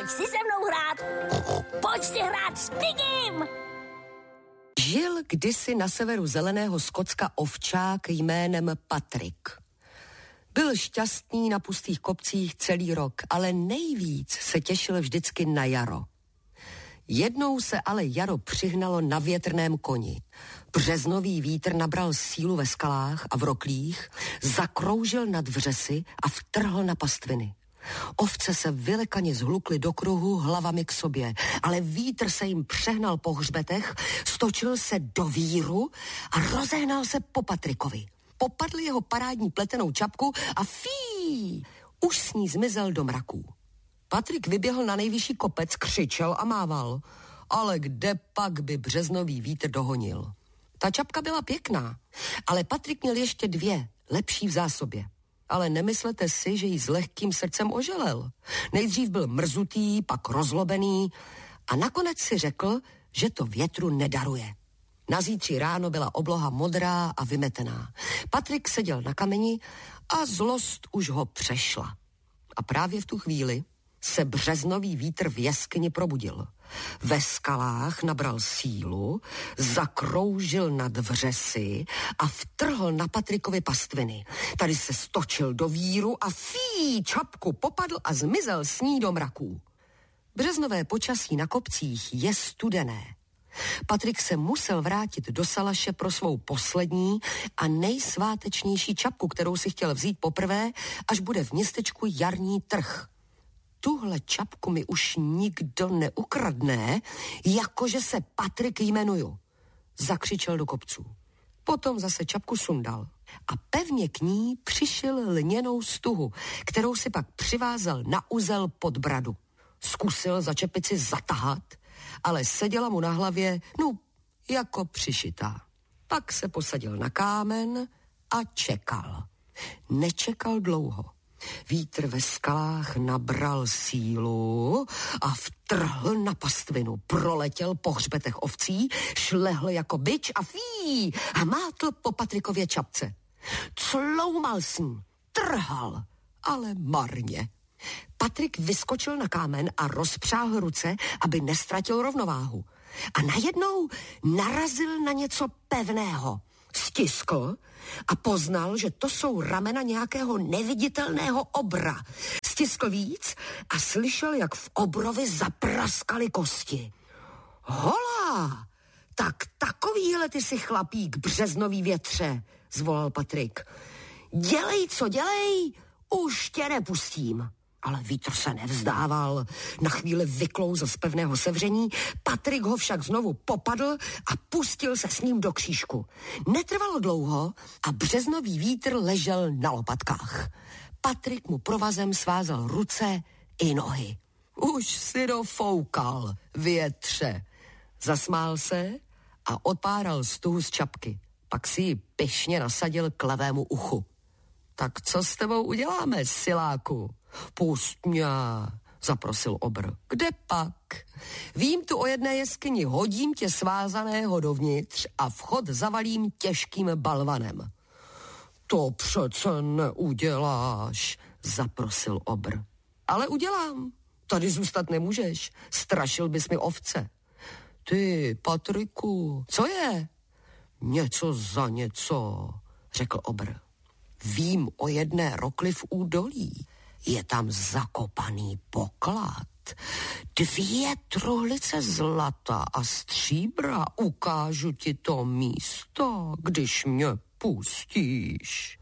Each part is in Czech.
Pojď si se mnou hrát. Pojď si hrát s Pigim. Žil kdysi na severu zeleného Skotska ovčák jménem Patrik. Byl šťastný na pustých kopcích celý rok, ale nejvíc se těšil vždycky na jaro. Jednou se ale jaro přihnalo na větrném koni. Březnový vítr nabral sílu ve skalách a v roklích, zakroužil nad vřesy a vtrhl na pastviny. Ovce se vylekaně zhlukly do kruhu hlavami k sobě, ale vítr se jim přehnal po hřbetech, stočil se do víru a rozehnal se po Patrikovi. Popadl jeho parádní pletenou čapku a fí! Už s ní zmizel do mraků. Patrik vyběhl na nejvyšší kopec, křičel a mával, ale kde pak by březnový vítr dohonil. Ta čapka byla pěkná, ale Patrik měl ještě 2, lepší v zásobě. Ale nemyslete si, že jí s lehkým srdcem oželel. Nejdřív byl mrzutý, pak rozlobený a nakonec si řekl, že to větru nedaruje. Na zítří ráno byla obloha modrá a vymetená. Patrik seděl na kameni a zlost už ho přešla. A právě v tu chvíli se březnový vítr v jeskyni probudil. Ve skalách nabral sílu, zakroužil nad vřesy a vtrhl na Patrikovi pastviny. Tady se stočil do víru a fí, čapku popadl a zmizel s ní do mraků. Březnové počasí na kopcích je studené. Patrik se musel vrátit do Salaše pro svou poslední a nejsvátečnější čapku, kterou si chtěl vzít poprvé, až bude v městečku jarní trh. Tuhle čapku mi už nikdo neukradne, jakože se Patrik jmenuju, zakřičel do kopců. Potom zase čapku sundal a pevně k ní přišil lněnou stuhu, kterou si pak přivázal na uzel pod bradu. Zkusil za čepici zatahat, ale seděla mu na hlavě, jako přišitá. Pak se posadil na kámen a čekal. Nečekal dlouho. Vítr ve skalách nabral sílu a vtrhl na pastvinu. Proletěl po hřbetech ovcí, šlehl jako bič a fí, hmátl po Patrikově čapce. Cloumal s ní, trhal, ale marně. Patrik vyskočil na kámen a rozpřáhl ruce, aby nestratil rovnováhu. A najednou narazil na něco pevného. Stiskl a poznal, že to jsou ramena nějakého neviditelného obra. Stiskl víc a slyšel, jak v obrovi zapraskaly kosti. Hola, tak takovýhle ty si chlapík, březnový větře, zvolal Patrik. Dělej, co dělej, už tě nepustím. Ale vítr se nevzdával. Na chvíli vyklouzl z pevného sevření, Patrik ho však znovu popadl a pustil se s ním do křížku. Netrvalo dlouho a březnový vítr ležel na lopatkách. Patrik mu provazem svázal ruce i nohy. Už si dofoukal, větře. Zasmál se a odpáral stuhu z čapky. Pak si ji pyšně nasadil k levému uchu. Tak co s tebou uděláme, siláku? Pust mě, zaprosil obr. Kde pak? Vím tu o jedné jeskyni, hodím tě svázaného dovnitř a vchod zavalím těžkým balvanem. To přece neuděláš, zaprosil obr. Ale udělám, tady zůstat nemůžeš, strašil bys mi ovce. Ty, Patriku, co je? Něco za něco, řekl obr. Vím o jedné rokli v údolí. Je tam zakopaný poklad. 2 truhlice zlata a stříbra. Ukážu ti to místo, když mě pustíš.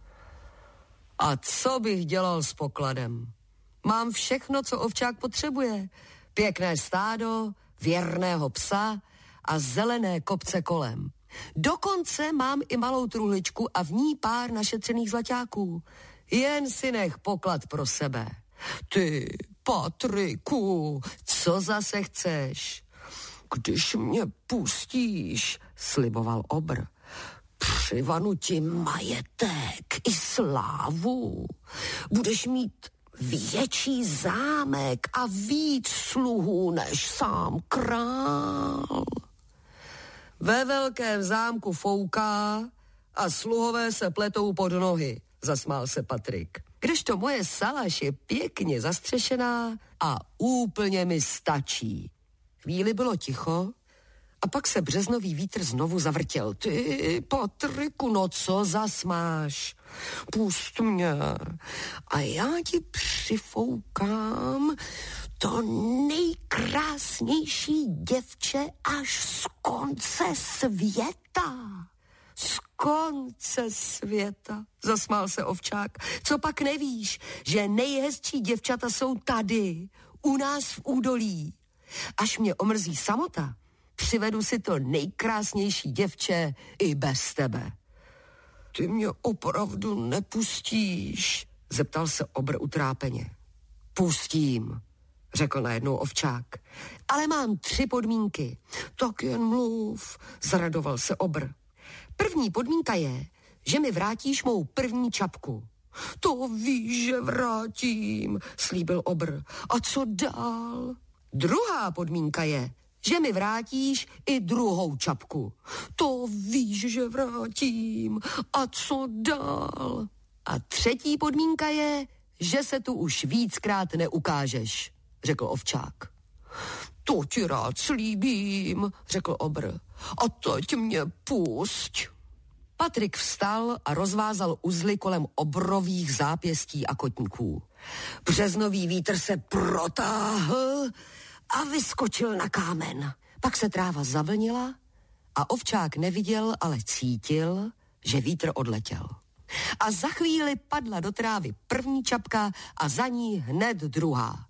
A co bych dělal s pokladem? Mám všechno, co ovčák potřebuje. Pěkné stádo, věrného psa a zelené kopce kolem. Dokonce mám i malou truhličku a v ní pár našetřených zlaťáků. Jen si nech poklad pro sebe. Ty, Patriku, co zase chceš? Když mě pustíš, sliboval obr, přivanu ti majetek i slávu. Budeš mít větší zámek a víc sluhů než sám král. Ve velkém zámku fouká a sluhové se pletou pod nohy, zasmál se Patrik. kdežto moje salaš je pěkně zastřešená a úplně mi stačí. Chvíli bylo ticho a pak se březnový vítr znovu zavrtěl. Ty, Patriku, no co zas máš? Pust mě a já ti přifoukám to nejkrásnější děvče až z konce světa. Z konce světa, zasmál se ovčák. Co pak nevíš, že nejhezčí děvčata jsou tady, u nás v údolí. Až mě omrzí samota, přivedu si to nejkrásnější děvče i bez tebe. Ty mě opravdu nepustíš? Zeptal se obr utrápeně. Pustím, řekl najednou ovčák. Ale mám 3 podmínky. Tak jen mluv, zaradoval se obr. První podmínka je, že mi vrátíš mou první čapku. To víš, že vrátím, slíbil obr. A co dál? Druhá podmínka je, že mi vrátíš i druhou čapku. To víš, že vrátím. A co dál? A třetí podmínka je, že se tu už víckrát neukážeš, řekl ovčák. To ti rád slíbím, řekl obr. A teď mě pusť. Patrik vstal a rozvázal uzly kolem obrových zápěstí a kotníků. Březnový vítr se protáhl a vyskočil na kámen. Pak se tráva zavlnila a ovčák neviděl, ale cítil, že vítr odletěl. A za chvíli padla do trávy první čapka a za ní hned druhá.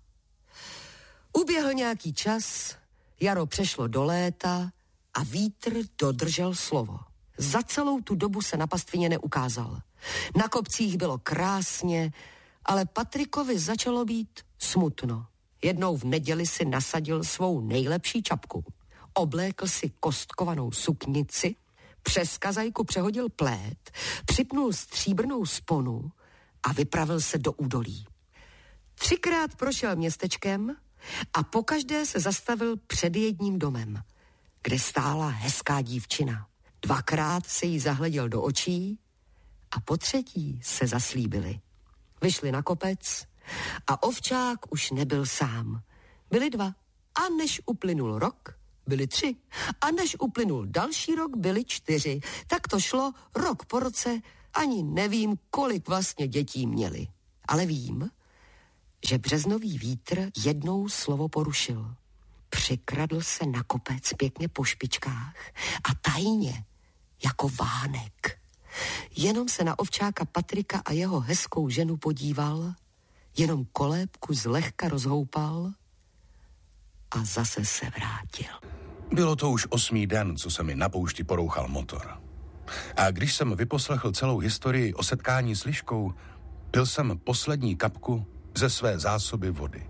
Uběhl nějaký čas, jaro přešlo do léta a vítr dodržel slovo. Za celou tu dobu se na pastvině neukázal. Na kopcích bylo krásně, ale Patrikovi začalo být smutno. Jednou v neděli si nasadil svou nejlepší čapku. Oblékl si kostkovanou suknici, přes kazajku přehodil plét, připnul stříbrnou sponu a vypravil se do údolí. 3krát prošel městečkem a pokaždé se zastavil před jedním domem, kde stála hezká dívčina. 2krát se jí zahleděl do očí a potřetí se zaslíbili. Vyšli na kopec a ovčák už nebyl sám. Byli 2. A než uplynul rok, byli 3. A než uplynul další rok, byli 4. Tak to šlo rok po roce, ani nevím, kolik vlastně dětí měli. Ale vím, že březnový vítr jednou slovo porušil. Přikradl se na kopec pěkně po špičkách a tajně, jako vánek. Jenom se na ovčáka Patrika a jeho hezkou ženu podíval, jenom kolébku zlehka rozhoupal a zase se vrátil. Bylo to už 8. den, co se mi na poušti porouchal motor. A když jsem vyposlechl celou historii o setkání s liškou, pil jsem poslední kapku ze své zásoby vody.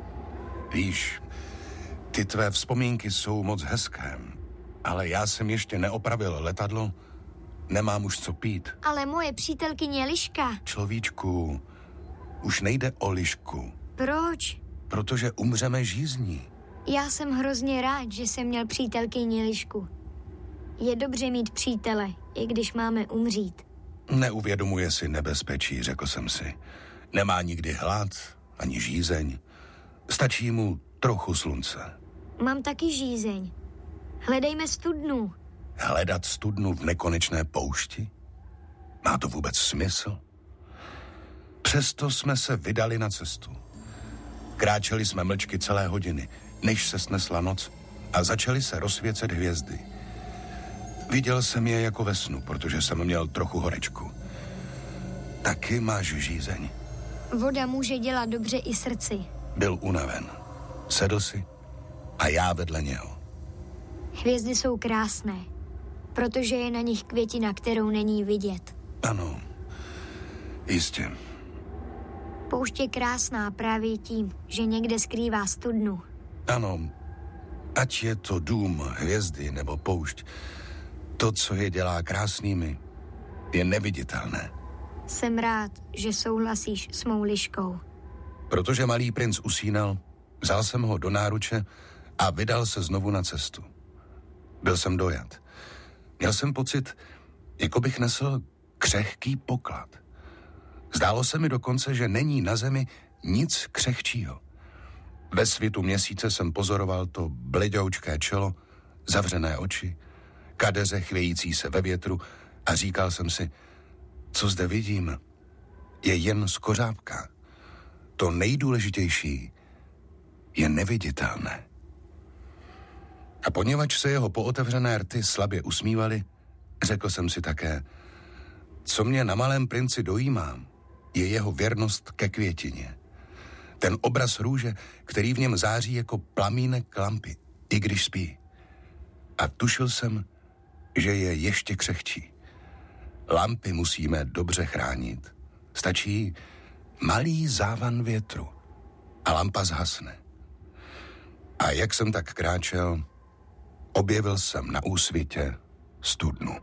Víš, ty tvé vzpomínky jsou moc hezké, ale já jsem ještě neopravil letadlo, nemám už co pít. Ale moje přítelkyně Liška. Človíčku, už nejde o Lišku. Proč? Protože umřeme žízní. Já jsem hrozně rád, že jsem měl přítelkyni Lišku. Je dobře mít přítele, i když máme umřít. Neuvědomuje si nebezpečí, řekl jsem si. Nemá nikdy hlad, ani žízeň. Stačí mu trochu slunce. Mám taky žízeň. Hledejme studnu. Hledat studnu v nekonečné poušti? Má to vůbec smysl? Přesto jsme se vydali na cestu. Kráčeli jsme mlčky celé hodiny, než se snesla noc a začaly se rozsvěcet hvězdy. Viděl jsem je jako ve snu, protože jsem měl trochu horečku. Taky máš žízeň. Voda může dělat dobře i srdci. Byl unaven. Sedl si a já vedle něho. Hvězdy jsou krásné, protože je na nich květina, kterou není vidět. Ano, jistě. Poušť je krásná právě tím, že někde skrývá studnu. Ano, ať je to dům, hvězdy nebo poušť, to, co je dělá krásnými, je neviditelné. Jsem rád, že souhlasíš s mou Liškou. Protože malý princ usínal, vzal jsem ho do náruče a vydal se znovu na cestu. Byl jsem dojat. Měl jsem pocit, jako bych nesl křehký poklad. Zdálo se mi dokonce, že není na zemi nic křehčího. Ve svitu měsíce jsem pozoroval to bledoučké čelo, zavřené oči, kadeře chvějící se ve větru a říkal jsem si, co zde vidím, je jen skořápka. To nejdůležitější je neviditelné. A poněvadž se jeho pootevřené rty slabě usmívaly, řekl jsem si také, co mě na Malém princi dojímá, je jeho věrnost ke květině. Ten obraz růže, který v něm září jako plamínek lampy, i když spí. A tušil jsem, že je ještě křehčí. Lampy musíme dobře chránit. Stačí malý závan větru a lampa zhasne. A jak jsem tak kráčel, objevil jsem na úsvitě studnu.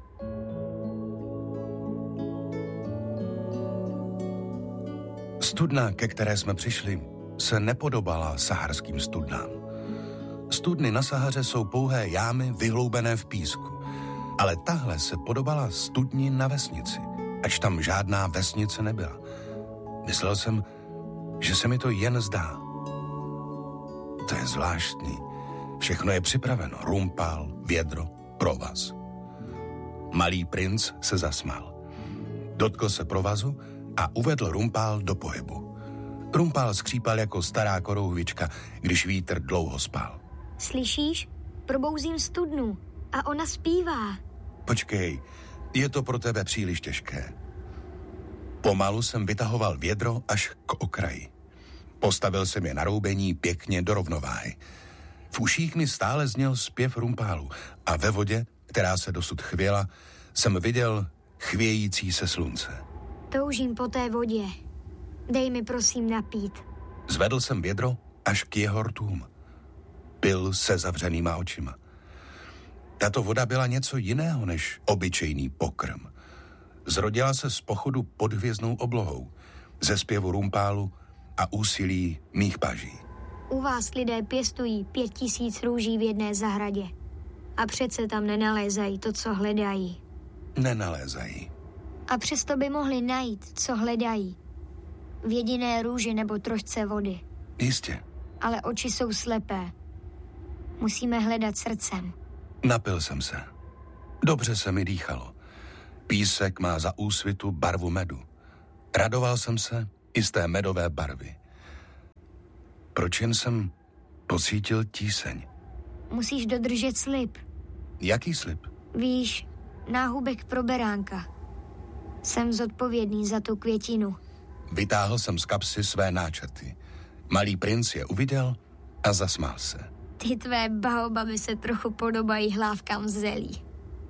Studna, ke které jsme přišli, se nepodobala saharským studnám. Studny na Sahaře jsou pouhé jámy vyhloubené v písku, ale tahle se podobala studni na vesnici, ač tam žádná vesnice nebyla. Myslel jsem, že se mi to jen zdá. To je zvláštní. Všechno je připraveno. Rumpál, vědro, provaz. Malý princ se zasmál. Dotkl se provazu a uvedl rumpál do pohybu. Rumpál skřípal jako stará korouhvička, když vítr dlouho spal. Slyšíš? Probouzím studnu a ona zpívá. Počkej, je to pro tebe příliš těžké. Pomalu jsem vytahoval vědro až k okraji. Postavil jsem je na roubení pěkně do rovnováhy. V uších mi stále zněl zpěv rumpálu a ve vodě, která se dosud chvěla, jsem viděl chvějící se slunce. Toužím po té vodě. Dej mi prosím napít. Zvedl jsem vědro až k jeho rtům. Pil se zavřenýma očima. Tato voda byla něco jiného než obyčejný pokrm. Zrodila se z pochodu pod hvězdnou oblohou, ze zpěvu rumpálu a úsilí mých paží. U vás lidé pěstují 5000 růží v jedné zahradě. A přece tam nenalézají to, co hledají. Nenalézají. A přesto by mohli najít, co hledají. V jediné růži nebo trošce vody. Jistě. Ale oči jsou slepé. Musíme hledat srdcem. Napil jsem se. Dobře se mi dýchalo. Písek má za úsvitu barvu medu. Radoval jsem se i z té medové barvy. Proč jen jsem pocítil tíseň? Musíš dodržet slib. Jaký slib? Víš, náhubek pro beránka. Jsem zodpovědný za tu květinu. Vytáhl jsem z kapsy své náčrty. Malý princ je uviděl a zasmál se. Ty tvé baobaby se trochu podobají hlávkám zelí.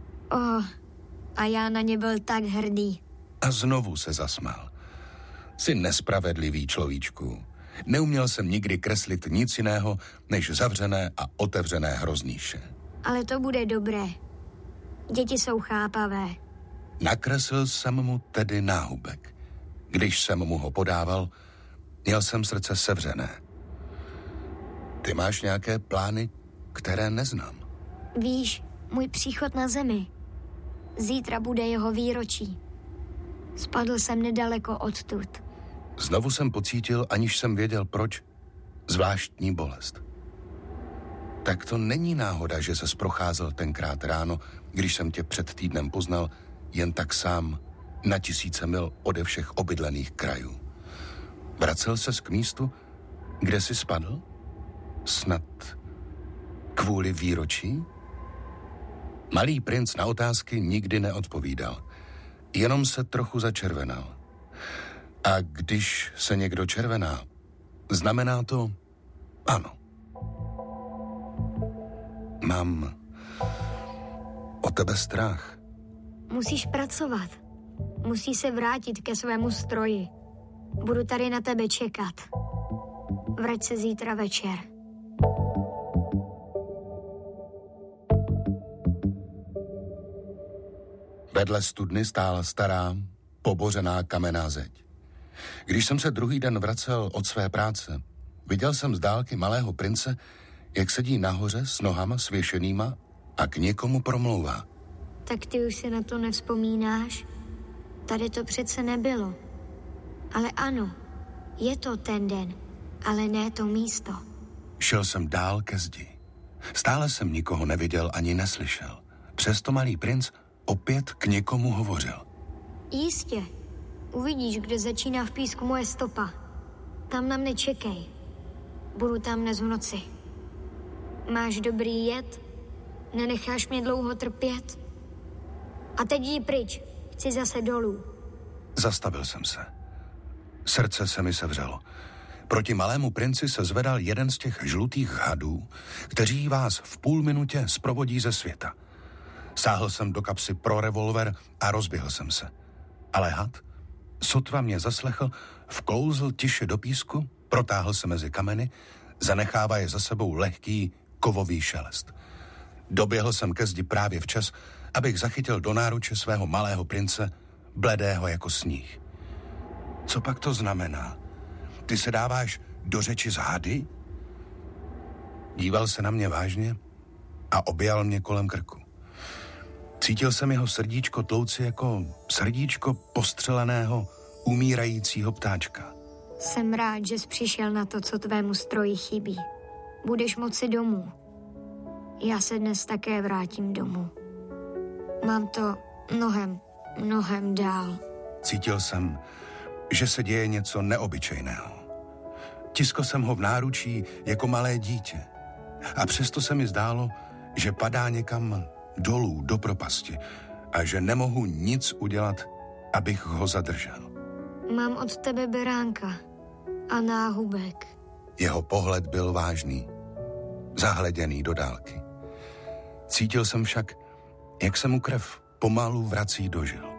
A já na ně byl tak hrdý. A znovu se zasmál. Jsi nespravedlivý, človíčku. Neuměl jsem nikdy kreslit nic jiného, než zavřené a otevřené hroznýše. Ale to bude dobré. Děti jsou chápavé. Nakreslil jsem mu tedy náhubek. Když jsem mu ho podával, měl jsem srdce sevřené. Ty máš nějaké plány, které neznám. Víš, můj příchod na zemi. Zítra bude jeho výročí. Spadl jsem nedaleko odtud. Znovu jsem pocítil, aniž jsem věděl proč, zvláštní bolest. Tak to není náhoda, že ses procházel tenkrát ráno, když jsem tě před týdnem poznal, jen tak sám, na 1000 mil ode všech obydlených krajů. Vracel ses k místu, kde jsi spadl? Snad kvůli výročí? Malý princ na otázky nikdy neodpovídal. Jenom se trochu začervenal. A když se někdo červená, znamená to ano. Mám o tebe strach. Musíš pracovat. Musíš se vrátit ke svému stroji. Budu tady na tebe čekat. Vrať se zítra večer. Vedle studny stála stará, pobořená kamenná zeď. Když jsem se druhý den vracel od své práce, viděl jsem z dálky malého prince, jak sedí nahoře s nohama svěšenýma a k někomu promlouvá. Tak ty už si na to nevzpomínáš? Tady to přece nebylo. Ale ano, je to ten den, ale ne to místo. Šel jsem dál ke zdi. Stále jsem nikoho neviděl ani neslyšel. Přesto malý princ opět k někomu hovořil. Jistě. Uvidíš, kde začíná v písku moje stopa. Tam na mne čekej. Budu tam dnes v noci. Máš dobrý jed? Nenecháš mě dlouho trpět? A teď jdi pryč. Chci zase dolů. Zastavil jsem se. Srdce se mi sevřelo. Proti malému princi se zvedal jeden z těch žlutých hadů, kteří vás v půl minutě zprovodí ze světa. Sáhl jsem do kapsy pro revolver a rozběhl jsem se. Ale had, sotva mě zaslechl, vklouzl tiše do písku, protáhl se mezi kameny, zanechává je za sebou lehký kovový šelest. Doběhl jsem ke zdi právě včas, abych zachytil do náruče svého malého prince, bledého jako sníh. Co pak to znamená? Ty se dáváš do řeči s hady? Díval se na mě vážně a objal mě kolem krku. Cítil jsem jeho srdíčko tlouci jako srdíčko postřeleného, umírajícího ptáčka. Jsem rád, že jsi přišel na to, co tvému stroji chybí. Budeš moci domů. Já se dnes také vrátím domů. Mám to mnohem dál. Cítil jsem, že se děje něco neobyčejného. Tiskl jsem ho v náručí jako malé dítě. A přesto se mi zdálo, že padá někam dolů do propasti a že nemohu nic udělat, abych ho zadržel. Mám od tebe beránka a náhubek. Jeho pohled byl vážný, zahleděný do dálky. Cítil jsem však, jak se mu krev pomalu vrací do žil.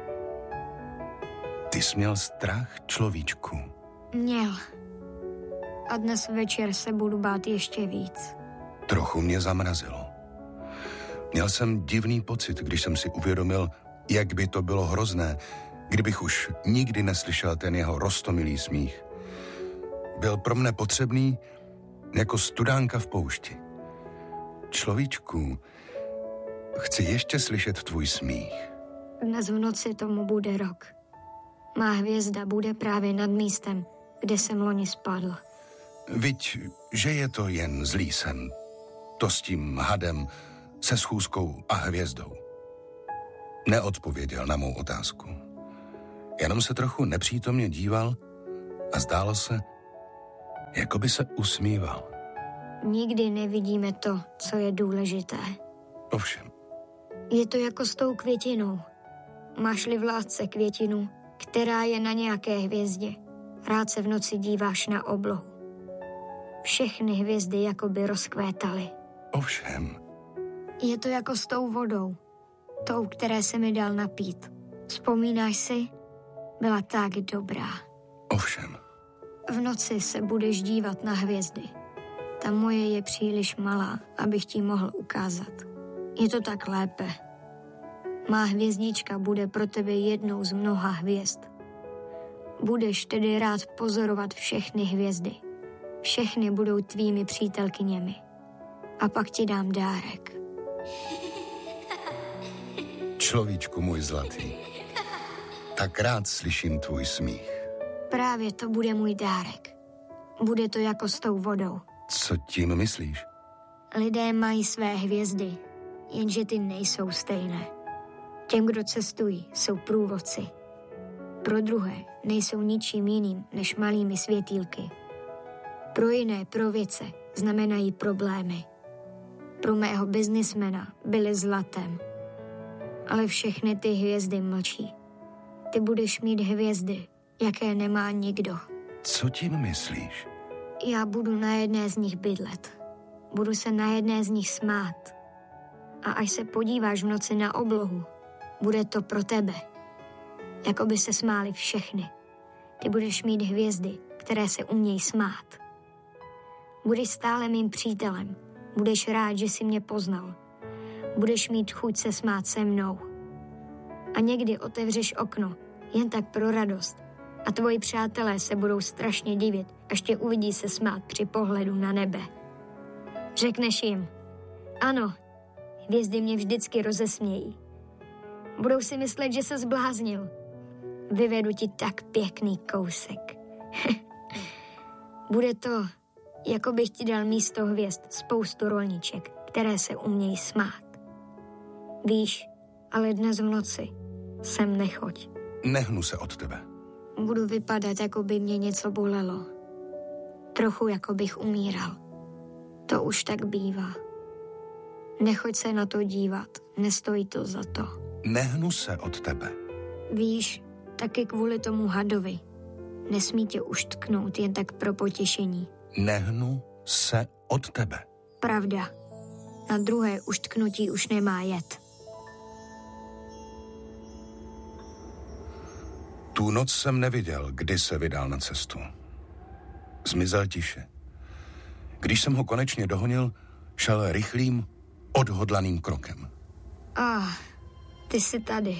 Ty jsi měl strach, človíčku? Měl. A dnes večer se budu bát ještě víc. Trochu mě zamrazilo. Měl jsem divný pocit, když jsem si uvědomil, jak by to bylo hrozné, kdybych už nikdy neslyšel ten jeho roztomilý smích. Byl pro mne potřebný jako studánka v poušti. Človíčku, chci ještě slyšet tvůj smích. Dnes v noci tomu bude rok. Má hvězda bude právě nad místem, kde jsem loni spadl. Viď, že je to jen zlý sen. To s tím hadem, se schůzkou a hvězdou. Neodpověděl na mou otázku. Jenom se trochu nepřítomně díval a zdálo se, jako by se usmíval. Nikdy nevidíme to, co je důležité. Ovšem. Je to jako s tou květinou. Máš-li v lásce květinu, která je na nějaké hvězdě, rád se v noci díváš na oblohu. Všechny hvězdy jakoby rozkvétaly. Ovšem. Je to jako s tou vodou, tou, které se mi dal napít. Vzpomínáš si? Byla tak dobrá. Ovšem. V noci se budeš dívat na hvězdy. Ta moje je příliš malá, abych ti mohl ukázat. Je to tak lépe. Má hvězdička bude pro tebe jednou z mnoha hvězd. Budeš tedy rád pozorovat všechny hvězdy. Všechny budou tvými přítelkyněmi. A pak ti dám dárek. Človíčku můj zlatý, tak rád slyším tvůj smích. Právě to bude můj dárek. Bude to jako s tou vodou. Co tím myslíš? Lidé mají své hvězdy, jenže ty nejsou stejné. Těm, kdo cestují, jsou průvodci. Pro druhé nejsou ničím jiným než malými světýlky. Pro jiné, pro vědce, znamenají problémy. Pro mého biznismena byly zlatem. Ale všechny ty hvězdy mlčí. Ty budeš mít hvězdy, jaké nemá nikdo. Co tím myslíš? Já budu na jedné z nich bydlet. Budu se na jedné z nich smát. A až se podíváš v noci na oblohu, bude to pro tebe. Jako by se smály všechny. Ty budeš mít hvězdy, které se umějí smát. Budeš stále mým přítelem. Budeš rád, že jsi mě poznal. Budeš mít chuť se smát se mnou. A někdy otevřeš okno, jen tak pro radost. A tvoji přátelé se budou strašně divit, až tě uvidí se smát při pohledu na nebe. Řekneš jim, ano, hvězdy mě vždycky rozesmějí. Budou si myslet, že se zbláznil. vyvedu ti tak pěkný kousek. Bude to, jako bych ti dal místo hvězd spoustu rolniček, které se umějí smát. Víš, ale dnes v noci sem nechoď. Nehnu se od tebe. Budu vypadat, jako by mě něco bolelo. Trochu, jako bych umíral. To už tak bývá. Nechoď se na to dívat, nestojí to za to. Nehnu se od tebe. Víš, taky kvůli tomu hadovi. Nesmí tě uštknout jen tak pro potěšení. Nehnu se od tebe. Pravda. Na druhé uštknutí už nemá jed. Tu noc jsem neviděl, kdy se vydal na cestu. Zmizel tiše. Když jsem ho konečně dohonil, šel rychlým, odhodlaným krokem. Ty jsi tady.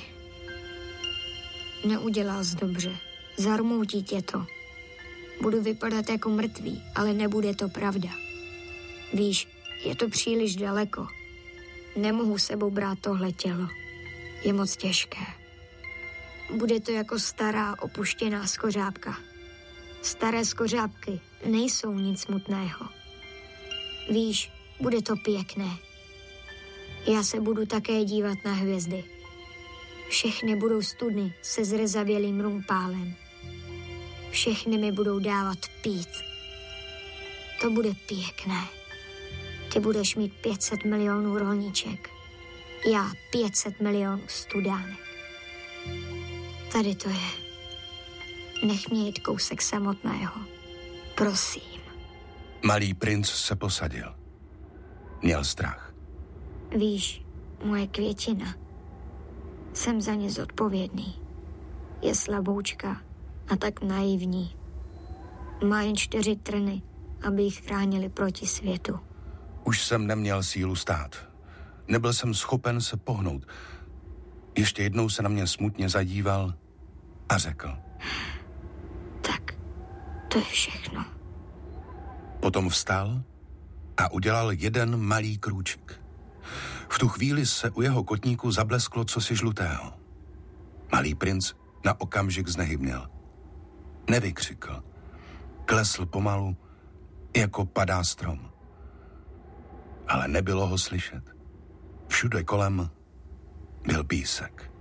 Neudělal jsi dobře. Zarmoutí tě to. Budu vypadat jako mrtvý, ale nebude to pravda. Víš, je to příliš daleko. Nemohu sebou brát tohle tělo. Je moc těžké. Bude to jako stará opuštěná skořápka. Staré skořápky nejsou nic smutného. Víš, bude to pěkné. Já se budu také dívat na hvězdy. Všechny budou studny se zrezavělým rumpálem. Všechny mi budou dávat pít. To bude pěkné. Ty budeš mít 500 milionů rolníček. Já 500 milionů studánek. Tady to je. Nech mě jít kousek samotného. Prosím. Malý princ se posadil. Měl strach. Víš, moje květina. Jsem za ně zodpovědný. Je slaboučka a tak naivní. Má jen 4 trny, aby jich chránili proti světu. Už jsem neměl sílu stát. Nebyl jsem schopen se pohnout. Ještě jednou se na mě smutně zadíval a řekl. Tak, to je všechno. Potom vstal a udělal jeden malý krůček. V tu chvíli se u jeho kotníku zablesklo cosi žlutého. Malý princ na okamžik znehybněl. Nevykřikl. Klesl pomalu, jako padá strom. Ale nebylo ho slyšet. Všude kolem byl písek.